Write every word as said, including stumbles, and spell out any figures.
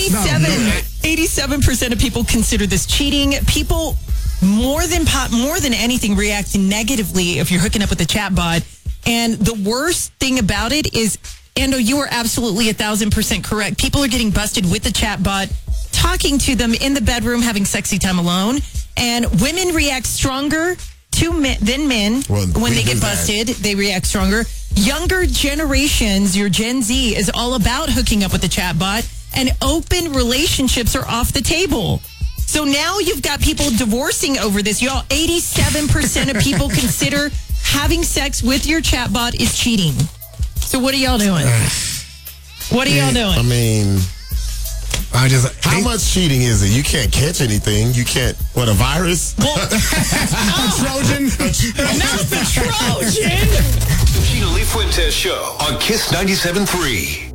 eighty-seven percent of people consider this cheating. People more than pop, more than anything react negatively if you're hooking up with a chatbot. And the worst thing about it is, Ando, you are absolutely a thousand percent correct. People are getting busted with the chatbot, talking to them in the bedroom, having sexy time alone. And women react stronger to men than men well, when they get busted. That. They react stronger. Younger generations, your Gen Z, is all about hooking up with the chatbot, and open relationships are off the table. So now you've got people divorcing over this. Y'all, eighty-seven percent of people consider having sex with your chatbot is cheating. So what are y'all doing? What are y'all doing? I mean, I just how they, much cheating is it? You can't catch anything. You can't. What, a virus? Well, a Trojan? Not the Trojan. The Gina Lee Fuentes Show on Kiss ninety-seven point three.